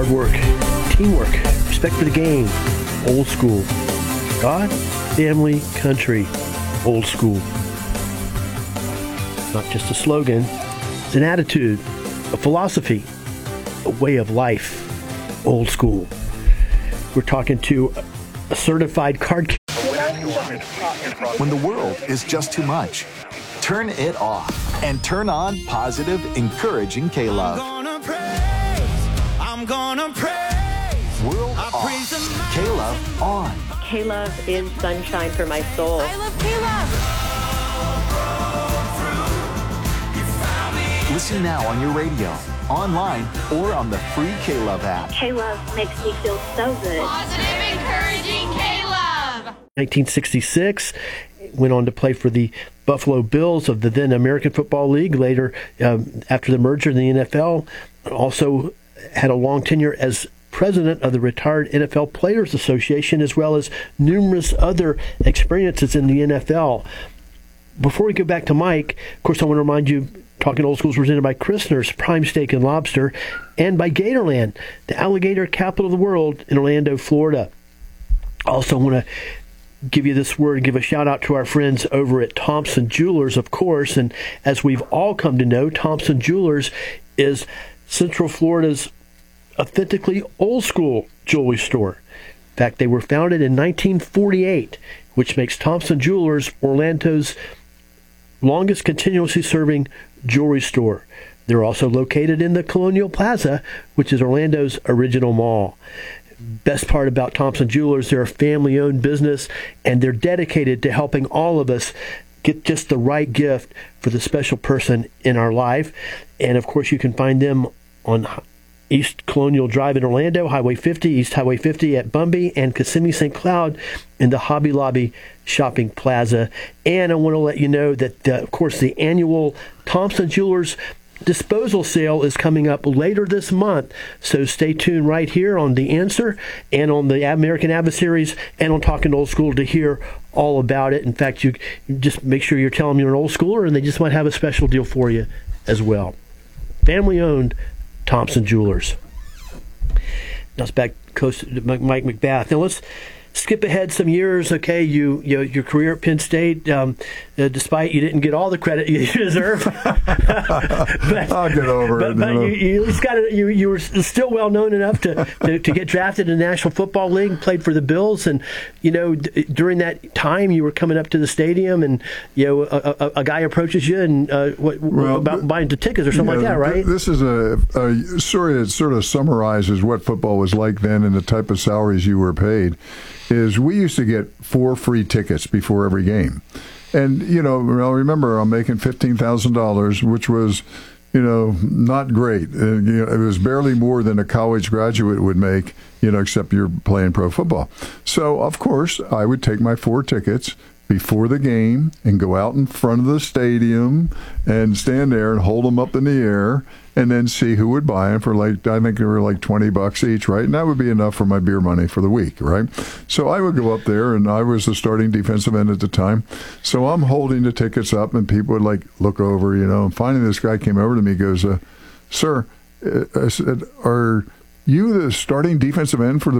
hard work, teamwork, respect for the game, old school. God, family, country, old school. Not just a slogan, it's an attitude, a philosophy, a way of life, old school. We're talking to a certified card. When the world is just too much, turn it off and turn on positive, encouraging K-Love. I'm gonna praise. World off, K-Love on. K-Love is sunshine for my soul. I love K-Love. Listen now on your radio, online, or on the free K-Love app. K-Love makes me feel so good. Positive, encouraging K-Love. 1966, went on to play for the Buffalo Bills of the then American Football League. Later, after the merger in the NFL, also had a long tenure as president of the Retired NFL Players Association, as well as numerous other experiences in the NFL. Before we go back to Mike, of course, I want to remind you, Talking Old School is presented by Christner's Prime Steak and Lobster, and by Gatorland, the alligator capital of the world in Orlando, Florida. Also want to give you this word and give a shout out to our friends over at Thompson Jewelers, of course. And as we've all come to know, Thompson Jewelers is Central Florida's authentically old school jewelry store. In fact, they were founded in 1948, which makes Thompson Jewelers Orlando's longest continuously serving jewelry store. They're also located in the Colonial Plaza, which is Orlando's original mall. Best part about Thompson Jewelers, they're a family-owned business, and they're dedicated to helping all of us get just the right gift for the special person in our life. And of course, you can find them on East Colonial Drive in Orlando, Highway 50, East Highway 50 at Bumby, and Kissimmee St. Cloud in the Hobby Lobby Shopping Plaza. And I want to let you know that, of course, the annual Thompson Jewelers disposal sale is coming up later this month. So stay tuned right here on The Answer and on the American Adversaries and on Talking Old School to hear all about it. In fact, you just make sure you're telling them you're an old schooler, and they just might have a special deal for you as well. Family-owned Thompson Jewelers. Now it's back close to Mike McBath. Now let's skip ahead some years. Okay, your career at Penn State, despite you didn't get all the credit you deserve. I'll get over it. But you at least got it. You were still well known enough to get drafted in the National Football League. Played for the Bills, and during that time you were coming up to the stadium, and a guy approaches you and about buying the tickets or something like that, right? This is a story that sort of summarizes what football was like then and the type of salaries you were paid. Is we used to get 4 free tickets before every game. And, I remember I'm making $15,000, which was, not great. It was barely more than a college graduate would make, except you're playing pro football. So, of course, I would take my 4 tickets before the game and go out in front of the stadium and stand there and hold them up in the air and then see who would buy them for I think they were like $20 each, right? And that would be enough for my beer money for the week, right? So I would go up there, and I was the starting defensive end at the time. So I'm holding the tickets up, and people would look over, and finally this guy came over to me, goes, "Sir," I said, "are you the starting defensive end for the